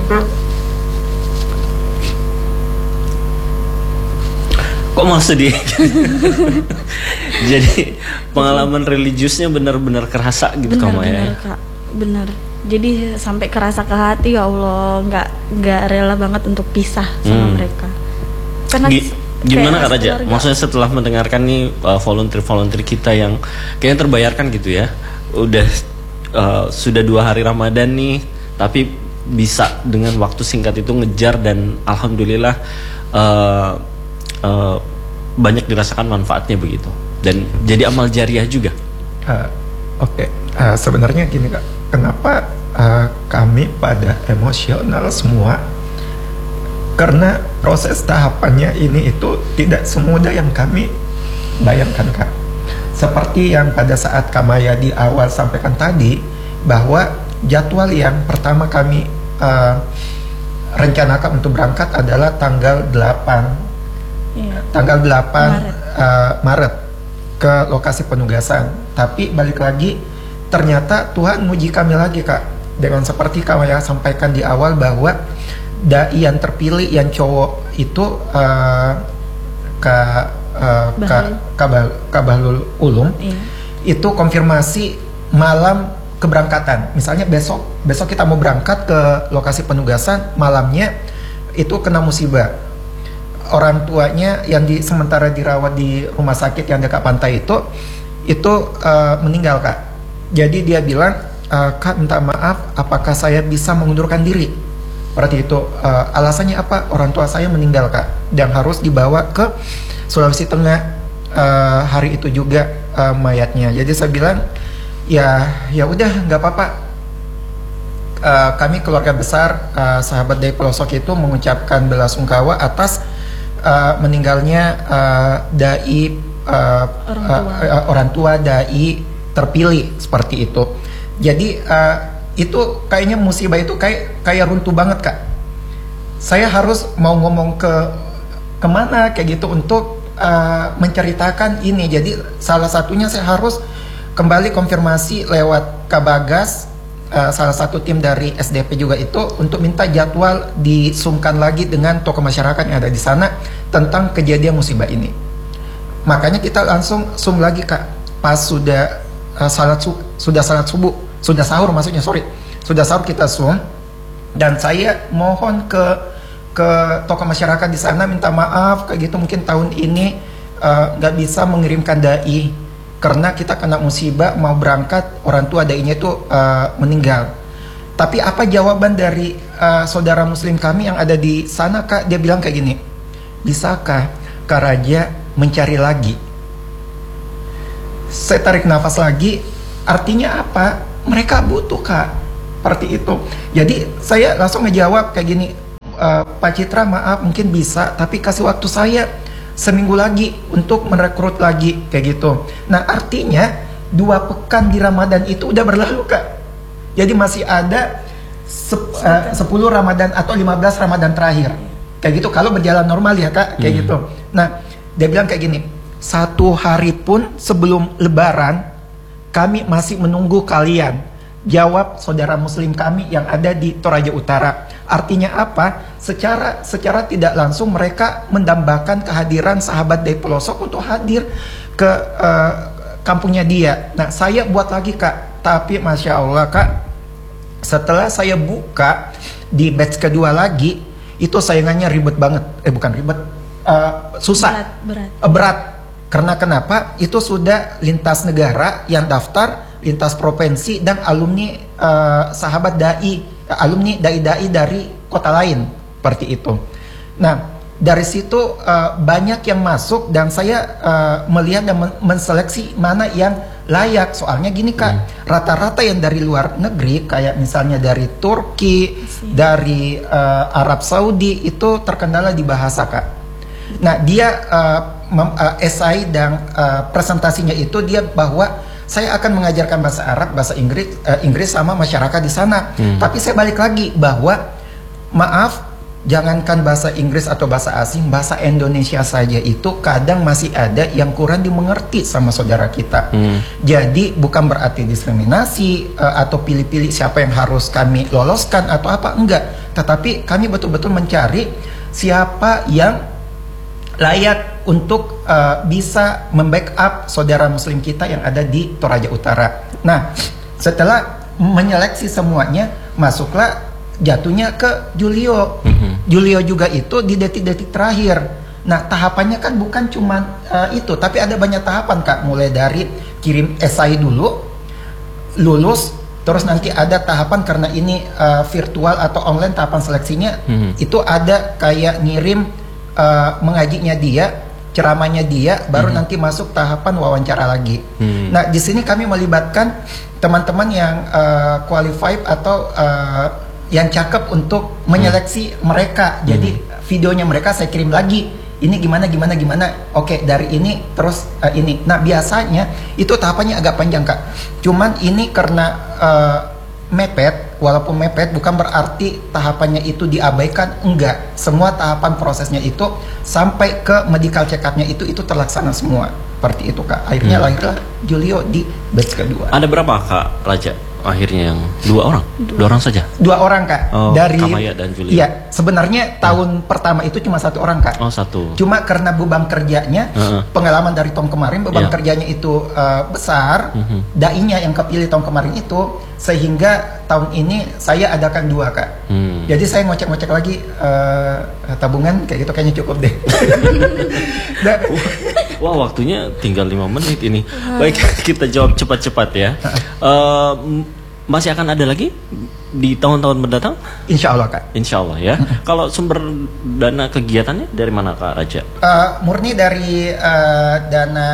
Kok malah sedih? Jadi pengalaman religiusnya benar-benar kerasa gitu kamu ya? Benar Kak, benar. Jadi sampai kerasa ke hati, ya Allah, nggak rela banget untuk pisah sama mereka. Karena gimana Kak Raja? Maksudnya setelah mendengarkan nih volunteer kita yang kayaknya terbayarkan gitu ya, udah sudah 2 hari Ramadan nih, tapi bisa dengan waktu singkat itu ngejar dan alhamdulillah banyak dirasakan manfaatnya begitu dan jadi amal jariah juga. Oke. Sebenarnya gini Kak, kenapa kami pada emosional semua? Karena proses tahapannya ini itu tidak semudah yang kami bayangkan Kak. Seperti yang pada saat Kamaya di awal sampaikan tadi, bahwa jadwal yang pertama kami rencanakan untuk berangkat adalah tanggal 8 Maret ke lokasi penugasan. Tapi balik lagi, ternyata Tuhan muji kami lagi Kak, dengan seperti Kamaya sampaikan di awal bahwa dai yang terpilih yang cowok itu Kabalul Ulum, itu konfirmasi malam keberangkatan. Misalnya besok kita mau berangkat ke lokasi penugasan, malamnya itu kena musibah. Orang tuanya yang sementara dirawat di rumah sakit yang dekat pantai itu meninggal Kak. Jadi dia bilang, Kak minta maaf, apakah saya bisa mengundurkan diri? Berarti itu alasannya apa? Orang tua saya meninggal Kak, dan harus dibawa ke Sulawesi Tengah hari itu juga mayatnya. Jadi saya bilang, ya udah nggak apa-apa. Kami keluarga besar sahabat Dai Pelosok itu mengucapkan belasungkawa atas meninggalnya dai orang tua dai terpilih seperti itu. Jadi itu kayaknya musibah itu kayak runtuh banget Kak. Saya harus mau ngomong kemana kayak gitu untuk menceritakan ini. Jadi salah satunya saya harus kembali konfirmasi lewat Kabagas, salah satu tim dari SDP juga itu, untuk minta jadwal disumkan lagi dengan tokoh masyarakat yang ada di sana tentang kejadian musibah ini. Makanya kita langsung sum lagi Kak, pas sudah sudah sahur kita sum, dan saya mohon ke tokoh masyarakat di sana minta maaf kayak gitu, mungkin tahun ini nggak bisa mengirimkan dai karena kita kena musibah mau berangkat, orang tua dainya itu meninggal. Tapi apa jawaban dari saudara muslim kami yang ada di sana Kak? Dia bilang kayak gini, bisakah Kak Raja mencari lagi? Saya tarik nafas lagi, artinya apa? Mereka butuh Kak, seperti itu. Jadi saya langsung ngejawab kayak gini, Pak Citra maaf mungkin bisa, tapi kasih waktu saya seminggu lagi untuk merekrut lagi kayak gitu. Nah artinya 2 pekan di Ramadan itu udah berlalu Kak. Jadi masih ada 10 Ramadan atau 15 Ramadan terakhir kayak gitu kalau berjalan normal ya Kak, kayak gitu. Nah dia bilang kayak gini, 1 hari pun sebelum Lebaran kami masih menunggu kalian. Jawab saudara muslim kami yang ada di Toraja Utara. Artinya apa? Secara tidak langsung mereka mendambakan kehadiran sahabat Dai Pelosok untuk hadir ke kampungnya dia. Nah saya buat lagi Kak, tapi Masya Allah Kak, setelah saya buka di batch kedua lagi, itu saingannya ribet banget. Bukan ribet, susah, berat. Karena kenapa? Itu sudah lintas negara yang daftar, lintas provinsi, dan alumni sahabat dai, alumni dai-dai dari kota lain, seperti itu. Nah dari situ banyak yang masuk, dan saya melihat dan menseleksi mana yang layak. Soalnya gini Kak, rata-rata yang dari luar negeri, kayak misalnya dari Turki, dari Arab Saudi, itu terkendala di bahasa Kak. Nah dia esai dan presentasinya itu dia bahwa saya akan mengajarkan bahasa Arab, bahasa Inggris sama masyarakat di sana. Tapi saya balik lagi bahwa maaf, jangankan bahasa Inggris atau bahasa asing, bahasa Indonesia saja itu kadang masih ada yang kurang dimengerti sama saudara kita. Jadi bukan berarti diskriminasi atau pilih-pilih siapa yang harus kami loloskan atau apa, enggak. Tetapi kami betul-betul mencari siapa yang layak untuk bisa membackup saudara muslim kita yang ada di Toraja Utara. Nah, setelah menyeleksi semuanya, masuklah jatuhnya ke Julio. Julio juga itu di detik-detik terakhir. Nah, tahapannya kan bukan cuma itu, tapi ada banyak tahapan, Kak. Mulai dari kirim esai dulu, lulus, terus nanti ada tahapan karena ini virtual atau online, tahapan seleksinya itu ada kayak ngirim mengajinya dia, ceramahnya dia, baru nanti masuk tahapan wawancara lagi. Nah, di sini kami melibatkan teman-teman yang qualified atau yang cakep untuk menyeleksi mereka. Jadi videonya mereka saya kirim lagi. Ini gimana. Oke, dari ini terus ini. Nah, biasanya itu tahapannya agak panjang, Kak. Cuman ini karena mepet, walaupun mepet bukan berarti tahapannya itu diabaikan, enggak. Semua tahapan prosesnya itu sampai ke medical check up-nya itu terlaksana semua. Seperti itu, Kak. Akhirnya lahirlah Julio di batch kedua. Ada berapa, Kak Raja? Akhirnya yang 2 orang? 2 orang saja? 2 orang, Kak. Dari Kamaya dan Julio. Iya, sebenarnya tahun pertama itu cuma 1 orang, Kak. Oh, 1. Cuma karena beban kerjanya, pengalaman dari tahun kemarin, beban kerjanya itu besar, dai-nya yang kepilih tahun kemarin itu, sehingga tahun ini saya adakan 2, Kak. Jadi saya ngocek-ngocek lagi tabungan, kayak gitu kayaknya cukup deh. Wah, waktunya tinggal 5 menit ini. Baik, kita jawab cepat-cepat ya. Masih akan ada lagi di tahun-tahun mendatang? Insya Allah, Kak. Insya Allah ya. Kalau sumber dana kegiatannya dari mana, Kak Raja? Murni dari dana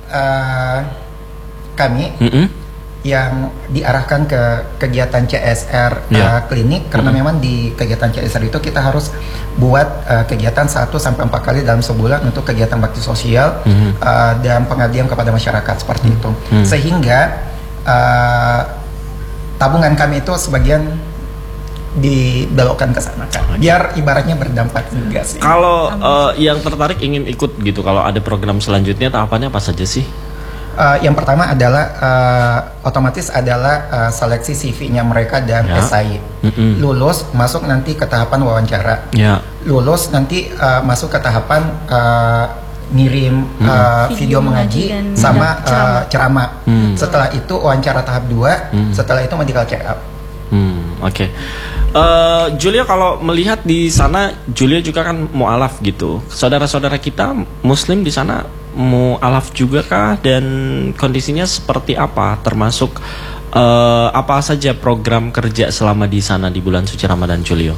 kami yang diarahkan ke kegiatan CSR klinik, karena memang di kegiatan CSR itu kita harus buat kegiatan 1-4 kali dalam sebulan untuk kegiatan bakti sosial dan pengabdian kepada masyarakat seperti itu. Sehingga tabungan kami itu sebagian dibelokkan ke sana, Kak. Biar ibaratnya berdampak juga sih. Kalau yang tertarik ingin ikut gitu, kalau ada program selanjutnya tahapannya apa saja sih? Yang pertama adalah otomatis adalah seleksi CV-nya mereka dan esai. Lulus masuk nanti ke tahapan wawancara. Lulus nanti masuk ke tahapan ngirim video mengaji sama ceramah. Setelah itu wawancara tahap 2, setelah itu medical check up. Oke. Julio, kalau melihat di sana, Julio juga kan mu'alaf gitu. Saudara-saudara kita Muslim di sana mu'alaf juga kah? Dan kondisinya seperti apa? Termasuk apa saja program kerja selama di sana di bulan suci Ramadan, Julio?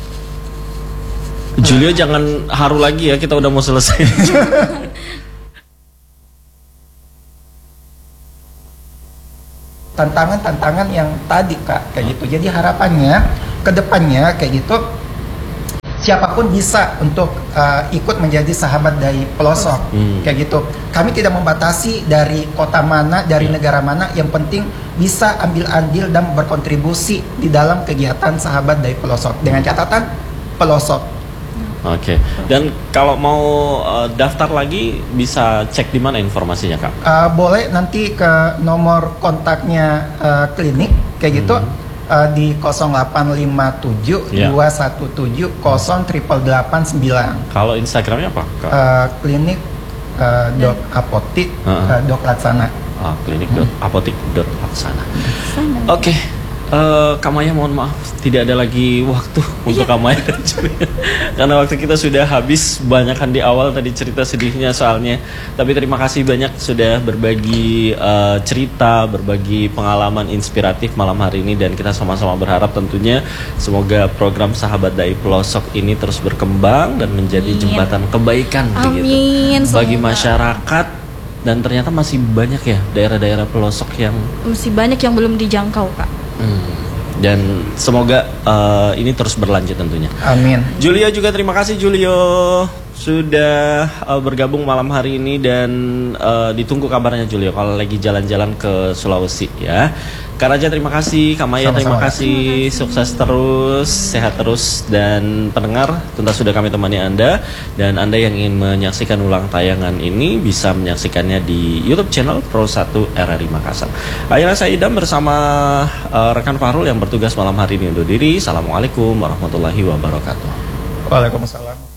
Julio jangan haru lagi ya, kita udah mau selesai. Tantangan-tantangan yang tadi, Kak, kayak gitu. Jadi harapannya ke depannya kayak gitu, siapapun bisa untuk ikut menjadi sahabat dari pelosok kayak gitu. Kami tidak membatasi dari kota mana, dari negara mana, yang penting bisa ambil andil dan berkontribusi di dalam kegiatan sahabat dari pelosok dengan catatan pelosok. Oke. Dan kalau mau daftar lagi bisa cek di mana informasinya, Kak? Boleh nanti ke nomor kontaknya klinik kayak gitu. Di 0857 217 0889. Kalau Instagramnya apa, Kak? Klinik apotik laksana. Klinik.apotik.laksana. Oke. Kak Maya, mohon maaf tidak ada lagi waktu untuk Kak Maya dan Julia, karena waktu kita sudah habis. Banyakan di awal tadi cerita sedihnya soalnya, tapi terima kasih banyak sudah berbagi cerita, berbagi pengalaman inspiratif malam hari ini, dan kita sama-sama berharap tentunya semoga program Sahabat Dai Pelosok ini terus berkembang dan menjadi jembatan kebaikan begitu bagi masyarakat. Dan ternyata masih banyak ya daerah-daerah pelosok yang masih banyak yang belum dijangkau, Kak. Dan semoga ini terus berlanjut tentunya. Amin. Julio juga terima kasih, Julio, sudah bergabung malam hari ini dan ditunggu kabarnya Julio kalau lagi jalan-jalan ke Sulawesi ya. Kak Raja terima kasih, Kak Maya terima kasih, sukses terus, sehat terus, dan pendengar tuntas sudah kami temani Anda, dan Anda yang ingin menyaksikan ulang tayangan ini bisa menyaksikannya di YouTube channel Pro 1 RRI Makassar. Akhirnya saya Idam bersama rekan Fahrul yang bertugas malam hari ini undur diri. Assalamualaikum warahmatullahi wabarakatuh. Waalaikumsalam.